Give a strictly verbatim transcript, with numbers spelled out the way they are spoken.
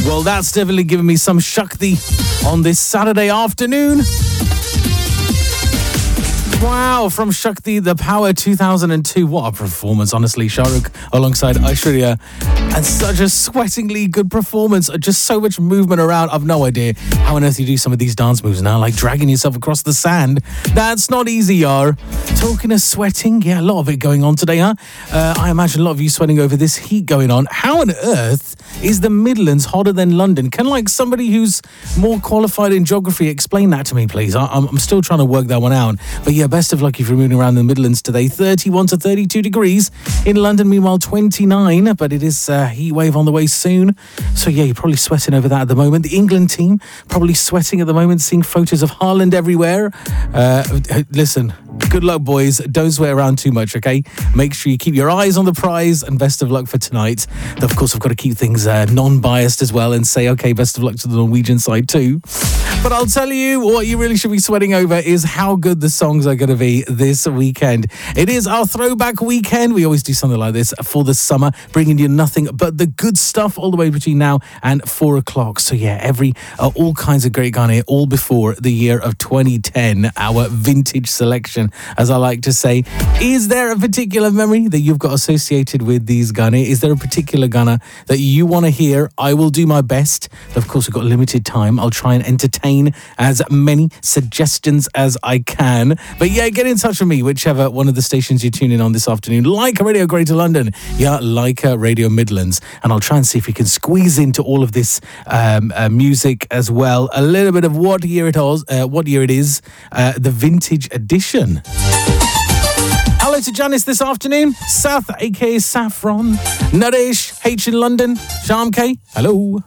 Well, that's definitely giving me some Shakti on this Saturday afternoon. Wow, from Shakti, The Power two thousand two. What a performance, honestly. Shah Rukh alongside Aishwarya. And such a sweatingly good performance. Just so much movement around. I've no idea how on earth you do some of these dance moves now, like dragging yourself across the sand. That's not easy, yar. Talking of sweating, yeah, a lot of it going on today, huh? Uh, I imagine a lot of you sweating over this heat going on. How on earth is the Midlands hotter than London? Can, like, somebody who's more qualified in geography explain that to me, please? I- I'm still trying to work that one out. But yeah, best of luck if you're moving around the Midlands today. thirty-one to thirty-two degrees. In London, meanwhile, twenty-nine. But it is a heat wave on the way soon. So yeah, you're probably sweating over that at the moment. The England team probably sweating at the moment, seeing photos of Haaland everywhere. Uh, listen, good luck, boys. Don't sweat around too much, okay? Make sure you keep your eyes on the prize, and best of luck for tonight. Of course, I've got to keep things uh, non-biased as well and say, okay, best of luck to the Norwegian side too. But I'll tell you what you really should be sweating over is how good the songs are going to be this weekend. It is our throwback weekend. We always do something like this for the summer, bringing you nothing but the good stuff all the way between now and four o'clock. So yeah, every uh, all kinds of great Ghana, all before the year of twenty ten, our vintage selection, as I like to say. Is there a particular memory that you've got associated with these Ghana? Is there a particular Ghana that you want to hear? I will do my best. Of course, we've got limited time. I'll try and entertain as many suggestions as I can. But yeah, get in touch with me, whichever one of the stations you tune in on this afternoon. Leica Radio Greater London. Yeah, Leica Radio Midlands. And I'll try and see if we can squeeze into all of this um, uh, music as well. A little bit of what year it is, uh, what year it is, uh, the vintage edition. Hello to Janice this afternoon. South, aka Saffron. Naresh, H in London. Sham K. Hello.